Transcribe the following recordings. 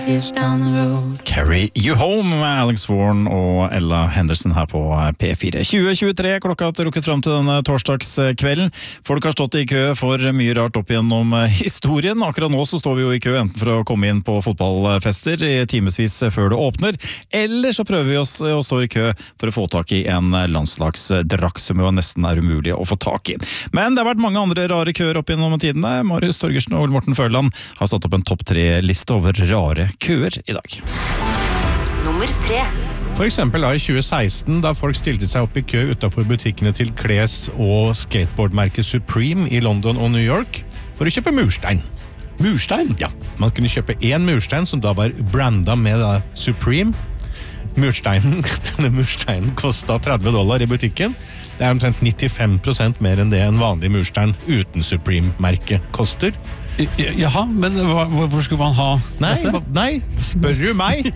years down the road. Carry You Home med Alex Warren og Ella Henderson her på P4. 2023, klokka har rukket frem til denne torsdagskvelden. Folk har stått i kø for mye rart opp gjennom historien. Akkurat nå så står vi jo i kø enten for å komme inn på fotballfester i timesvis før det åpner, eller så prøver vi oss å stå i kø for å få tak i en landslagsdrakt som jo nesten er umulig å få tak i. Men det har vært mange andre rare køer opp gjennom tidene. Marius Torgersen og Ole Morten Føland har satt opp en topp 3-liste over rare køer i dag. Nummer 3. For eksempel da i 2016, da folk stilte seg opp i kø utenfor butikkene til kles- og skateboardmerket Supreme i London og New York for å kjøpe murstein. Murstein? Ja, man kunne kjøpe en murstein som da var brandet med da Supreme. Denne mursteinen kostet $30 i butikken. Det er omtrent 95% mer enn det en vanlig murstein uten Supreme-merket koster. Jaha, men hvorfor skulle man ha dette? Nei, spør du meg?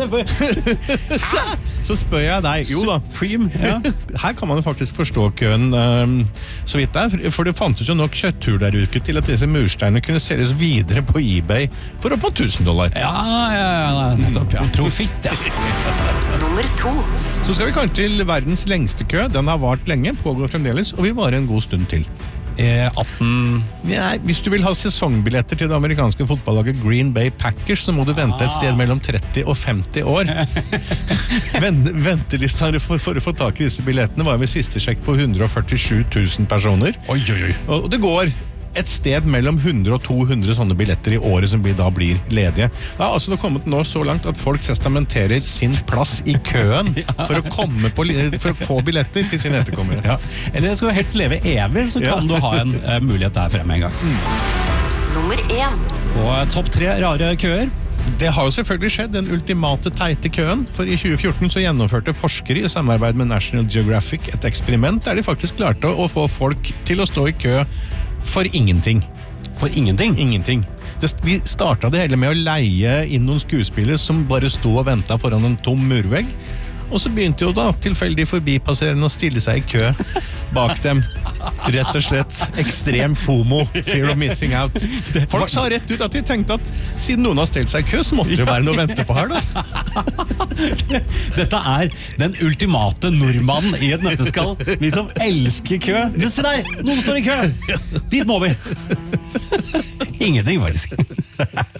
Så spør jeg deg. Jo da, Supreme, ja. her kan man jo faktisk forstå køen så vidt der, for det fantes jo nok kjøttur der ute til at disse mursteinene kunne selges videre på eBay for opp mot $1000. Ja, nettopp, ja. Profitt, ja. Nummer 2. Så skal vi kanskje til verdens lengste kø. Den har vart lenge, pågår fremdeles, og vil vare en god stund til. 18... Nei, hvis du vil ha sesongbilletter til det amerikanske fotballaget Green Bay Packers, så må du vente et sted mellom 30 og 50 år. Ventelista for å få tak i disse billettene var ved siste sjekk på 147 000 personer. Oi. Og det går et sted mellom 100 og 200 sånne billetter i året som da blir ledige. Det har altså kommet nå så langt at folk testamenterer sin plass i køen for å få billetter til sine etterkommere. Ja. Eller skal du helst leve evig, så kan du ha en mulighet der fremme en gang. Nummer 1. Og topp 3 rare køer. Det har jo selvfølgelig skjedd, den ultimate teite køen, for i 2014 så gjennomførte forskere i samarbeid med National Geographic et eksperiment der de faktisk klarte å få folk til å stå i kø for ingenting. For ingenting? Ingenting. De startet det hele med å leie inn noen skuespillere som bare stod og ventet foran en tom murvegg, og så begynte jo da tilfeldig forbipasserende å stille seg i kø bak dem. Rett og slett ekstrem FOMO, fear of missing out. Folk sa rett ut at de tenkte at siden noen har stelt seg i kø, så måtte det være noe å vente på her da. Dette er den ultimate nordmannen i et nøtteskall. Vi som elsker kø. Se der, noen står i kø. Dit må vi. Ingenting faktisk.